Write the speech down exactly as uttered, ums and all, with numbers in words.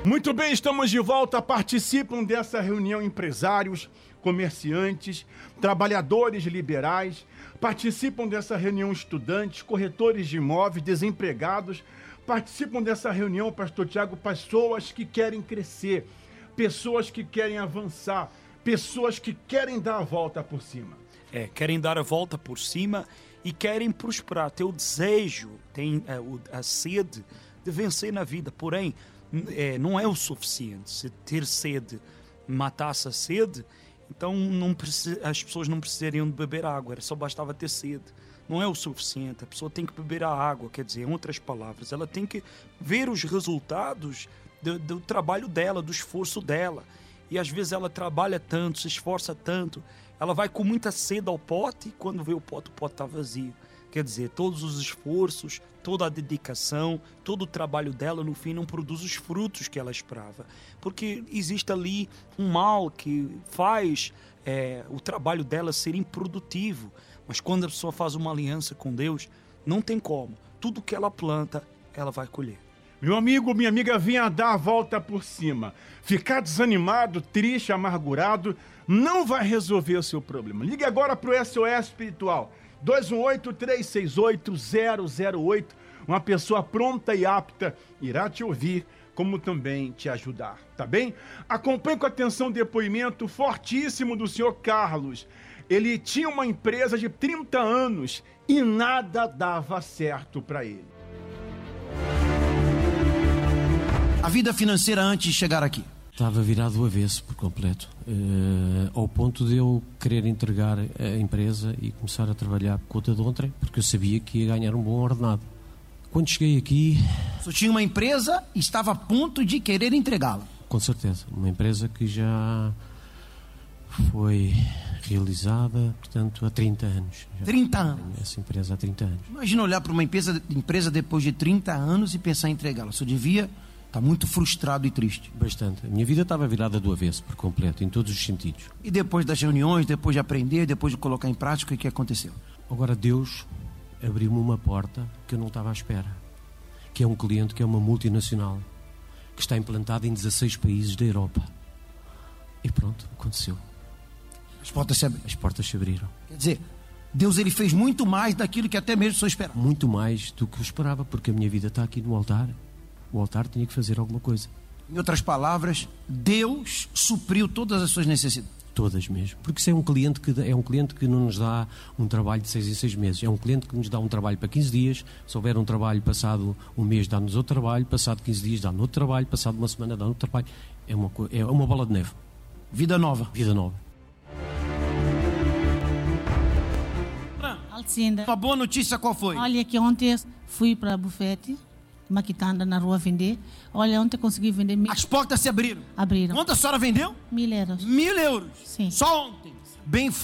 Muito bem, estamos de volta. Participam dessa reunião empresários, comerciantes, trabalhadores liberais. Participam dessa reunião estudantes, corretores de imóveis, desempregados. Participam dessa reunião, pastor Tiago, pessoas que querem crescer, pessoas que querem avançar, pessoas que querem dar a volta por cima. É, querem dar a volta por cima e querem prosperar. Tem o desejo, tem a, a sede de vencer na vida. Porém, é, não é o suficiente. Se ter sede matasse a sede, então não precisa, as pessoas não precisariam de beber água, era só bastava ter sede. Não é o suficiente, a pessoa tem que beber a água, quer dizer, em outras palavras, ela tem que ver os resultados do, do trabalho dela, do esforço dela. E às vezes ela trabalha tanto, se esforça tanto, ela vai com muita sede ao pote e quando vê o pote, o pote está vazio. Quer dizer, todos os esforços, toda a dedicação, todo o trabalho dela, no fim, não produz os frutos que ela esperava. Porque existe ali um mal que faz é, o trabalho dela ser improdutivo. Mas quando a pessoa faz uma aliança com Deus, não tem como. Tudo que ela planta, ela vai colher. Meu amigo, minha amiga, venha dar a volta por cima. Ficar desanimado, triste, amargurado, não vai resolver o seu problema. Ligue agora para o S O S Espiritual. dois um oito, três seis oito, zero zero oito. Uma pessoa pronta e apta irá te ouvir, como também te ajudar, tá bem? Acompanhe com atenção o depoimento fortíssimo do senhor Carlos. Ele tinha uma empresa de trinta anos e nada dava certo para ele. A vida financeira antes de chegar aqui? Estava virado do avesso por completo, uh, ao ponto de eu querer entregar a empresa e começar a trabalhar por conta de ontem, porque eu sabia que ia ganhar um bom ordenado. Quando cheguei aqui... Você tinha uma empresa e estava a ponto de querer entregá-la? Com certeza, uma empresa que já foi realizada, portanto, há trinta anos. Já trinta anos? Essa empresa há trinta anos. Imagina olhar para uma empresa, empresa depois de trinta anos e pensar em entregá-la. Você devia... Está muito frustrado e triste. Bastante. A minha vida estava virada do avesso, por completo, em todos os sentidos. E depois das reuniões, depois de aprender, depois de colocar em prática, o que aconteceu? Agora Deus abriu-me uma porta que eu não estava à espera. Que é um cliente que é uma multinacional, que está implantada em dezasseis países da Europa. E pronto, aconteceu. As portas se abriram. As portas se abriram. Quer dizer, Deus ele fez muito mais daquilo que até mesmo o senhor esperava. Muito mais do que eu esperava, porque a minha vida está aqui no altar. O altar tinha que fazer alguma coisa. Em outras palavras, Deus supriu todas as suas necessidades. Todas mesmo. Porque isso é um cliente que, é um cliente que não nos dá um trabalho de seis em seis meses. É um cliente que nos dá um trabalho para quinze dias. Se houver um trabalho passado um mês, dá-nos outro trabalho. Passado quinze dias, dá-nos outro trabalho. Passado uma semana, dá-nos outro trabalho. É uma, é uma bola de neve. Vida nova. Vida nova. Alcinda. Uma boa notícia qual foi? Olha que ontem fui para a bufete, maquitanda na rua vender. Olha, ontem consegui vender mil... As portas se abriram. Abriram. Quanto a senhora vendeu? Mil euros. Mil euros. Sim. Só ontem. Bem